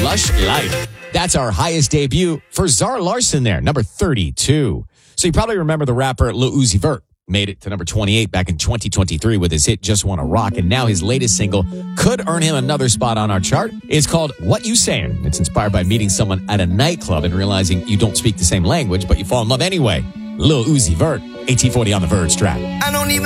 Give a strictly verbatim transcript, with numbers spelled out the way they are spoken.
Lush Life. That's our highest debut for Zara Larsson there, number thirty-two. So you probably remember the rapper Lil Uzi Vert. Made it to number twenty-eight back in twenty twenty-three with his hit Just Wanna Rock, and now his latest single could earn him another spot on our chart. It's called What You Sayin'. It's inspired by meeting someone at a nightclub and realizing you don't speak the same language, but you fall in love anyway. Lil Uzi Vert, eighteen forty on the Verge track. I don't even